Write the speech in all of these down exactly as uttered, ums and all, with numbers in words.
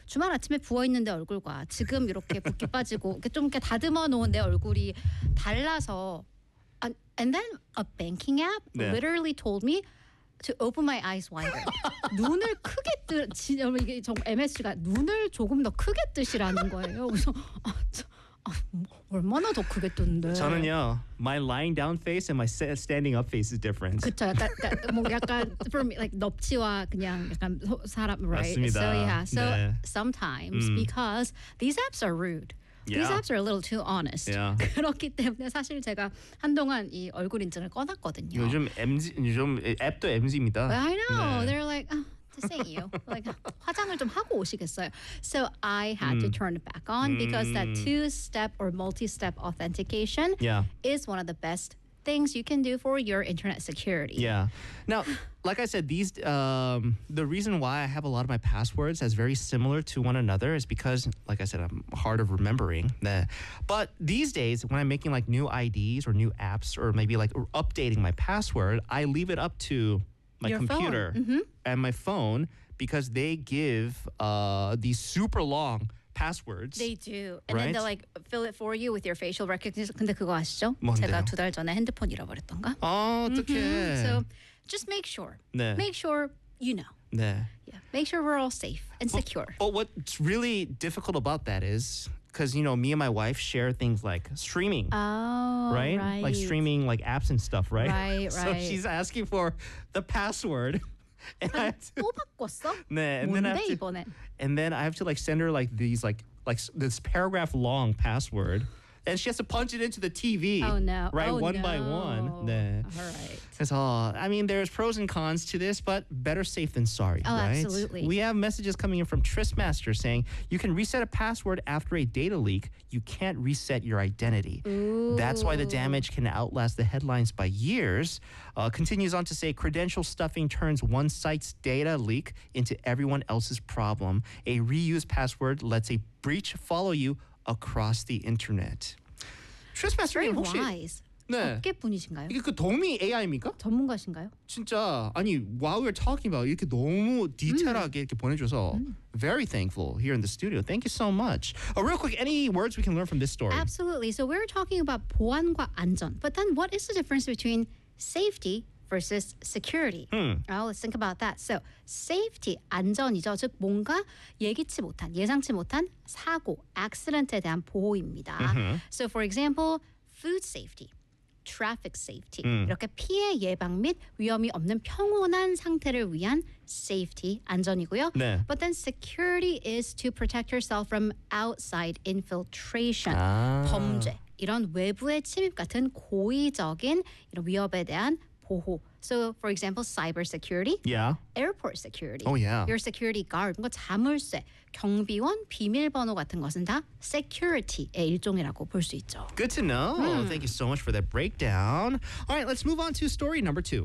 주말 아침에 부어 있는 내 얼굴과 지금 이렇게 붓기 빠지고 이렇게 좀 이렇게 다듬어 놓은 내 얼굴이 달라서 and then a banking app 네. literally told me to open my eyes wider. 눈을 크게 뜨 진짜 이게 정 엠에스지가 눈을 조금 더 크게 뜨시라는 거예요. 그래서 아, 저, 아, 뭐, 얼마나 더 크게 뜨는데. 저는요, my lying down face and my standing up face is different. 그렇죠. 약간, 약간 뭐 약간 for me like 넙치와 그냥 약간 사람 right. 맞습니다. So yeah. So 네. sometimes 음. because these apps are rude. These Yeah. apps are a little too honest. Yeah. 그렇기 때문에 사실 제가 한동안 이 얼굴 인증을 꺼놨거든요. 요즘 엠지 요즘 앱도 엠지입니다. I know. 네. They're like, oh, this ain't you. Like 화장을 좀 하고 오시겠어요. So I had to turn it back on because that two-step or multi-step authentication Yeah. is one of the best things you can do for your internet security. Yeah. Now, like I said, these um, the reason why I have a lot of my passwords as very similar to one another is because, like I said, I'm hard of remembering. That. But these days, when I'm making like new I Ds or new apps or maybe like updating my password, I leave it up to my Your phone. computer and my phone because they give uh, these super long passwords. They do. And Right? then they'll like fill it for you with your facial recognition. 근데 그거 아시죠? 뭔데요? 제가 두 달 전에 핸드폰 잃어버렸던가? 어, 어떡해. So just make sure. 네. Make sure you know. 네. Yeah. Make sure we're all safe and secure. But what's really difficult about that is because, you know, me and my wife share things like streaming. Oh, right? right. Like streaming like apps and stuff, right? Right, So right. she's asking for the password. And I have to, 또 바꿨어? 네, and then I 뭔데 have to, 이번엔? and then I have to like send her like these like like s- this paragraph long password. And she has to punch it into the T V. Oh no. Right, oh, one no. by one. 네. All right. That's all. I mean, there's pros and cons to this, but better safe than sorry, Oh, right? absolutely. We have messages coming in from Tristmaster saying you can reset a password after a data leak. You can't reset your identity. That's why the damage can outlast the headlines by years. Uh, continues on to say credential stuffing turns one site's data leak into everyone else's problem. A reused password lets a breach follow you across the internet. Tristmaster Very 혹시 wise. 네. 업계 분이신가요? 이게 그 도미 에이아이입니까? 전문가신가요? 진짜 아니 while we're talking about 이렇게 너무 디테일하게 이렇게 보내줘서 very thankful here in the studio. Thank you so much. Uh, real quick, any words we can learn from this story? Absolutely. So we're talking about 보안과 안전. But then what is the difference between safety versus security? Hmm. Oh, let's think about that. So safety, 안전이죠. 즉 뭔가 예기치 못한, 예상치 못한 사고, accident에 대한 보호입니다. So for example, food safety. traffic safety. 이렇게 피해 예방 및 위험이 없는 평온한 상태를 위한 safety, 안전이고요. 네. But then security is to protect yourself from outside infiltration, 아. 범죄, 이런 외부의 침입 같은 고의적인 이런 위협에 대한 보호. So, for example, cyber security, Yeah. airport security, Oh, yeah. your security guard, 뭔가 자물쇠, 경비원, 비밀번호 같은 것은 다 security의 일종이라고 볼 수 있죠. Good to know. Thank you so much for that breakdown. All right, let's move on to story number two.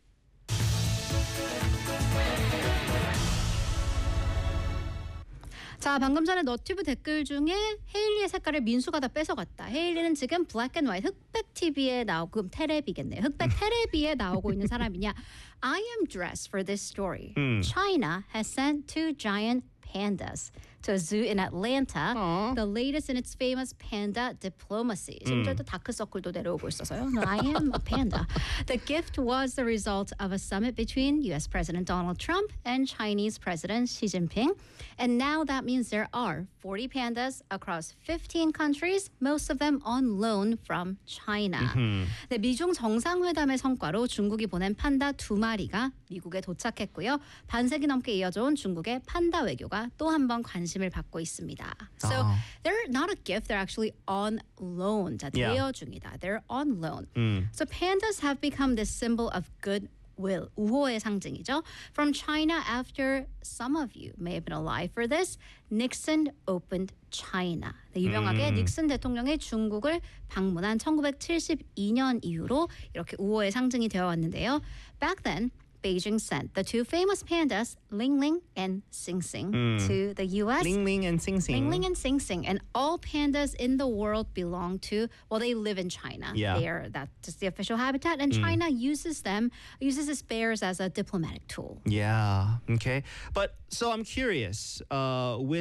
자, 방금 전에 너튜브 댓글 중에 헤일리의 색깔을 민수가 다 뺏어갔다. 헤일리는 지금 블랙 앤 화이트 흑백 티비에 나오고 그럼 테레비겠네요. 흑백 테레비에 나오고 있는 사람이냐. I am dressed for this story. China has sent two giant pandas to a zoo in Atlanta. Aw. The latest in its famous panda diplomacy. 심지어 또 다크서클도 내려오고 있어서요. No, I am a panda. The gift was the result of a summit between U S President Donald Trump and Chinese President Xi Jinping. And now that means there are forty pandas across fifteen countries, most of them on loan from China. 네, 미중 정상회담의 성과로 중국이 보낸 판다 두 마리가 미국에 도착했고요. 반세기 넘게 이어져온 중국의 판다 외교가 또 한 번 관심을 받고 있습니다. So 아. they're not a gift, they're actually on loan. 자, Yeah. 대여 중이다. They're on loan. So pandas have become this symbol of good will, 우호의 상징이죠. From China, after some of you may have been alive for this, Nixon opened China. 네, 유명하게 닉슨 대통령이 중국을 방문한 천구백칠십이 년 이후로 이렇게 우호의 상징이 되어 왔는데요. Back then, Beijing sent the two famous pandas, Ling Ling and Sing Sing, to the U S. Ling Ling and Sing Sing. Ling Ling and Sing Sing, and all pandas in the world belong to, well, they live in China. Yeah. They are, that's the official habitat, and China uses them, uses its bears as a diplomatic tool. Yeah. Okay. But so I'm curious. Uh, with